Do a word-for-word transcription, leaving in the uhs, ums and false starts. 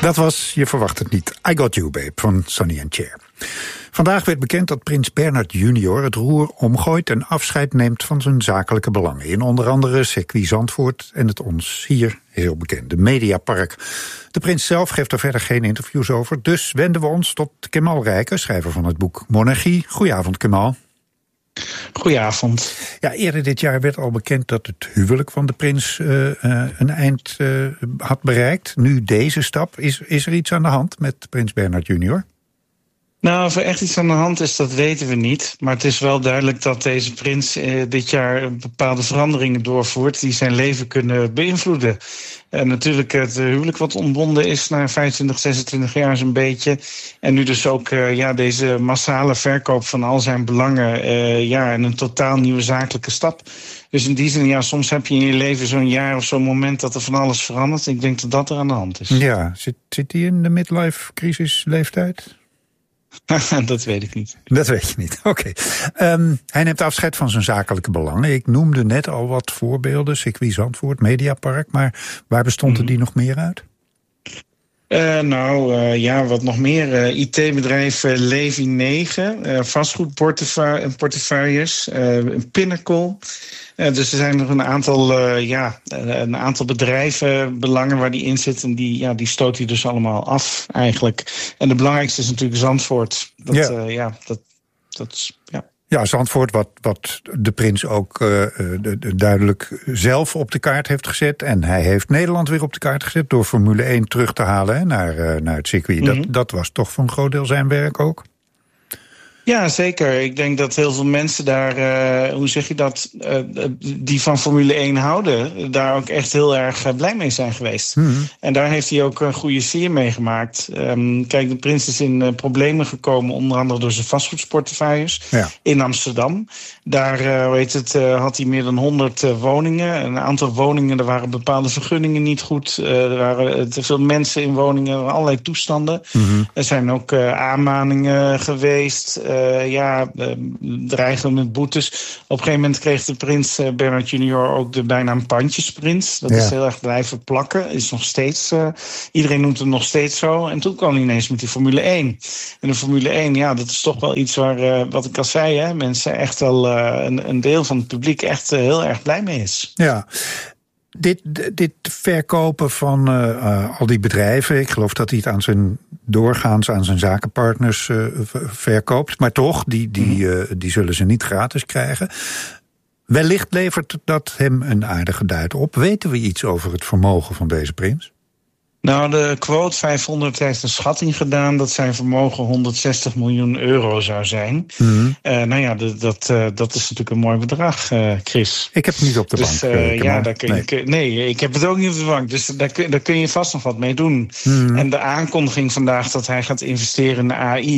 Dat was, je verwacht het niet, I Got You Babe van Sonny and Cher. Vandaag werd bekend dat prins Bernhard junior het roer omgooit en afscheid neemt van zijn zakelijke belangen. In onder andere circuit Zandvoort en het ons hier heel bekende Mediapark. De prins zelf geeft er verder geen interviews over, dus wenden we ons tot Kemal Rijken, schrijver van het boek Monarchie. Goedenavond, Kemal. Goedenavond. Ja, eerder dit jaar werd al bekend dat het huwelijk van de prins uh, uh, een eind uh, had bereikt. Nu deze stap. Is, is er iets aan de hand met prins Bernhard junior? Nou, of er echt iets aan de hand is, dat weten we niet. Maar het is wel duidelijk dat deze prins eh, dit jaar bepaalde veranderingen doorvoert die zijn leven kunnen beïnvloeden. En natuurlijk het huwelijk wat ontbonden is na vijfentwintig, zesentwintig jaar zo'n beetje. En nu dus ook uh, ja, deze massale verkoop van al zijn belangen. Uh, ja, en een totaal nieuwe zakelijke stap. Dus in die zin, ja, soms heb je in je leven zo'n jaar of zo'n moment dat er van alles verandert. Ik denk dat dat er aan de hand is. Ja, zit, zit hij in de midlife-crisis leeftijd? Dat weet ik niet. Dat weet je niet, oké. Okay. Um, hij neemt afscheid van zijn zakelijke belangen. Ik noemde net al wat voorbeelden, circuit Zandvoort, Mediapark. Maar waar bestonden mm. die nog meer uit? Uh, nou, uh, ja, wat nog meer. Uh, I T-bedrijf uh, Levi negen, uh, vastgoedportefeuilles, uh, Pinnacle. Uh, dus er zijn nog een aantal, uh, ja, een aantal bedrijven, belangen waar die in zitten. Die, ja, die stoot hij dus allemaal af eigenlijk. En de belangrijkste is natuurlijk Zandvoort. Dat, ja. Uh, ja, dat, dat is, ja. Ja, Zandvoort, wat, wat de prins ook uh, de, de duidelijk zelf op de kaart heeft gezet. En hij heeft Nederland weer op de kaart gezet door Formule één terug te halen hè, naar, uh, naar het circuit. Mm-hmm. Dat, dat was toch voor een groot deel zijn werk ook? Ja, zeker. Ik denk dat heel veel mensen daar, uh, hoe zeg je dat, uh, die van Formule één houden, daar ook echt heel erg uh, blij mee zijn geweest. Mm-hmm. En daar heeft hij ook een goede sier mee gemaakt. Um, kijk, de prins is in uh, problemen gekomen, onder andere door zijn vastgoedportefeuilles ja. in Amsterdam. Daar uh, hoe heet het, uh, had hij meer dan honderd uh, woningen. Een aantal woningen, er waren bepaalde vergunningen niet goed. Uh, er waren te veel mensen in woningen, allerlei toestanden. Mm-hmm. Er zijn ook uh, aanmaningen geweest. Uh, Uh, ja, uh, dreigen met boetes. Op een gegeven moment kreeg de prins uh, Bernhard junior ook de bijnaam Pandjesprins. Dat ja. is heel erg blijven plakken. Is nog steeds, uh, iedereen noemt hem nog steeds zo. En toen kwam hij ineens met die Formule één. En de Formule één, ja, dat is toch wel iets waar, uh, wat ik al zei, hè, mensen echt wel, uh, een, een deel van het publiek echt uh, heel erg blij mee is. Ja. Dit, dit verkopen van uh, uh, al die bedrijven, ik geloof dat hij het aan zijn doorgaans aan zijn zakenpartners uh, verkoopt. Maar toch, die, die, uh, die zullen ze niet gratis krijgen. Wellicht levert dat hem een aardige duit op. Weten we iets over het vermogen van deze prins? Nou, de quote vijfhonderd heeft een schatting gedaan dat zijn vermogen honderdzestig miljoen euro zou zijn. Mm-hmm. Uh, nou ja, dat, dat, uh, dat is natuurlijk een mooi bedrag, uh, Chris. Ik heb het niet op de dus, bank. Uh, ja, daar kun je, nee. nee, ik heb het ook niet op de bank. Dus daar kun, daar kun je vast nog wat mee doen. Mm-hmm. En de aankondiging vandaag dat hij gaat investeren in de A I...